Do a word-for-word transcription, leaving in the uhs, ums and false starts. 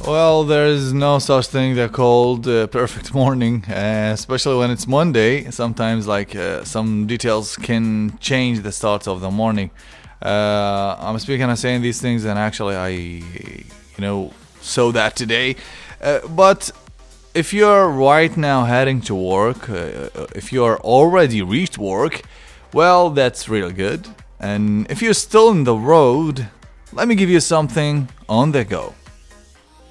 Well, there's no such thing that called uh, perfect morning, uh, especially when it's Monday. Sometimes, like uh, some details can change the start of the morning. Uh, I'm speaking and saying these things, and actually, I, you know, saw that today. Uh, but if you're right now heading to work, uh, if you're already reached work, well, that's really good. And if you're still in the road, let me give you something on the go.